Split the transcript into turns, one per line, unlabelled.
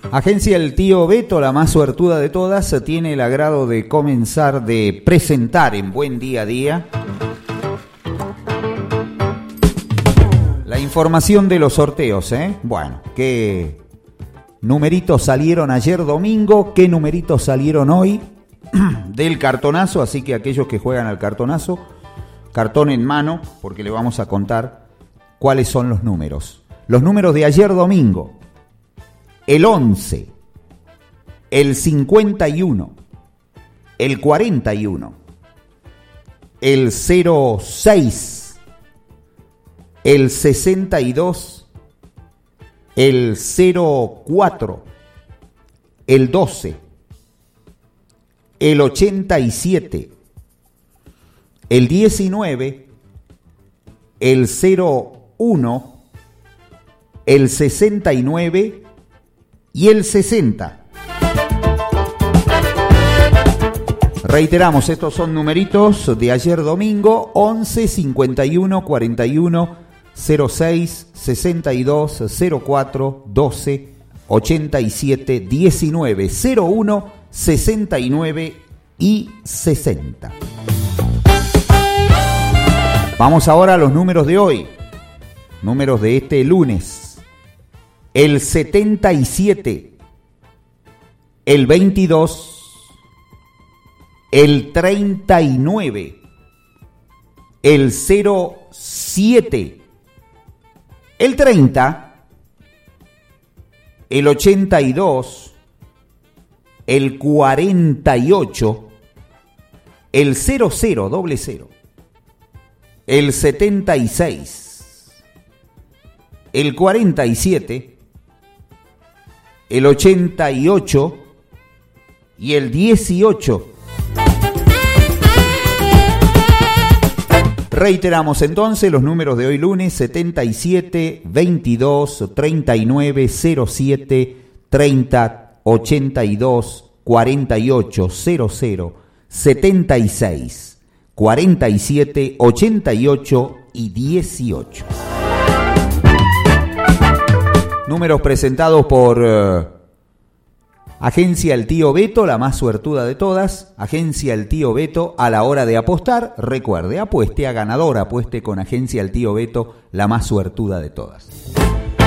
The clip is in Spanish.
Agencia El Tío Beto, la más suertuda de todas, tiene el agrado de comenzar, de presentar en Buen Día a Día la información de los sorteos, Bueno, ¿qué numeritos salieron ayer domingo? ¿Qué numeritos salieron hoy del cartonazo? Así que aquellos que juegan al cartonazo, cartón en mano, porque le vamos a contar cuáles son los números. Los números de ayer domingo: el 11, el 51, el 41, el 06, el 62, el 04, el 12, el 87, el 19, el 01, el 69 y el 60. Reiteramos, estos son numeritos de ayer domingo: 11, 51, 41, 06, 62, 04, 12, 87, 19, 01, 69 y 60. Vamos ahora a los números de hoy, números de este lunes. El 77, el 22, el 39, el 07, el 30, el 82, el 48, el 00, el 76, el 47, el 88 y el 18. Reiteramos entonces los números de hoy lunes: 77, 22, 39, 07, 30, 82, 48, 00, 76, 47, 88 y 18. Números presentados por Agencia El Tío Beto, la más suertuda de todas. Agencia El Tío Beto, a la hora de apostar, recuerde, apueste a ganador, apueste con Agencia El Tío Beto, la más suertuda de todas.